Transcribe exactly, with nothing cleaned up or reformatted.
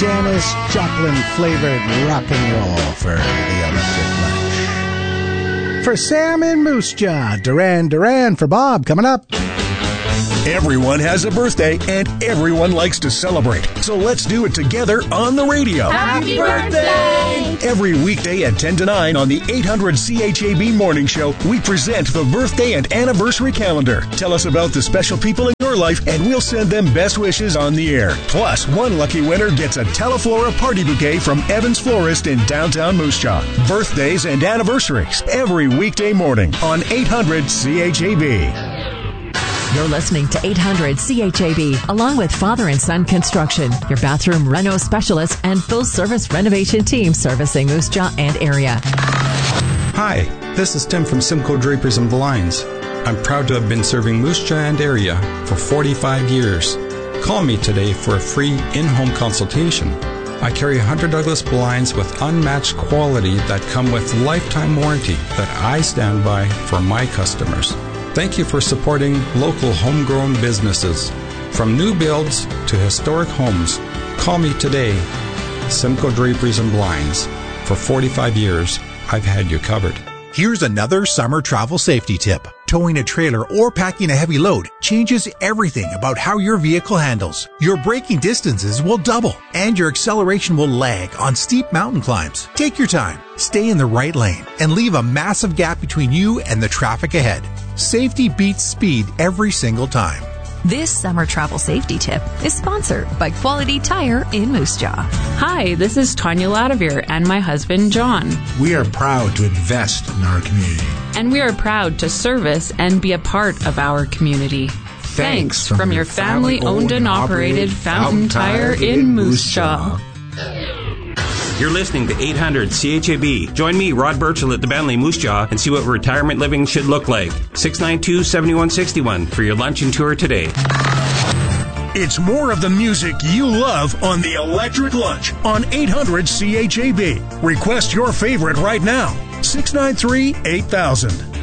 Janis Joplin flavored rock and roll for the Electric Lunch. For Sam in Moose Jaw, Duran Duran for Bob coming up. Everyone has a birthday, and everyone likes to celebrate. So let's do it together on the radio. Happy birthday! Every weekday at ten to nine on the eight hundred C H A B Morning Show, we present the birthday and anniversary calendar. Tell us about the special people in your life, and we'll send them best wishes on the air. Plus, one lucky winner gets a Teleflora party bouquet from Evans Florist in downtown Moose Jaw. Birthdays and anniversaries every weekday morning on eight hundred C H A B. You're listening to eight hundred C H A B, along with Father and Son Construction, your bathroom reno specialist and full-service renovation team servicing Moose Jaw and area. Hi, this is Tim from Simcoe Drapers and Blinds. I'm proud to have been serving Moose Jaw and area for forty-five years. Call me today for a free in-home consultation. I carry Hunter Douglas blinds with unmatched quality that come with lifetime warranty that I stand by for my customers. Thank you for supporting local homegrown businesses. From new builds to historic homes, call me today. Simcoe Draperies and Blinds. For forty-five years, I've had you covered. Here's another summer travel safety tip. Towing a trailer or packing a heavy load changes everything about how your vehicle handles. Your braking distances will double, and your acceleration will lag on steep mountain climbs. Take your time, stay in the right lane, and leave a massive gap between you and the traffic ahead. Safety beats speed every single time. This summer travel safety tip is sponsored by Quality Tire in Moose Jaw. Hi, this is Tanya Ladavir and my husband, John. We are proud to invest in our community. And we are proud to service and be a part of our community. Thanks, Thanks from, from your family-owned and operated Fountain Tire in Moose Jaw. You're listening to eight hundred C H A B. Join me, Rod Burchell, at the Bentley Moose Jaw and see what retirement living should look like. six nine two, seven one six one for your lunch and tour today. It's more of the music you love on the Electric Lunch on eight hundred C H A B. Request your favorite right now. six nine three, eight thousand.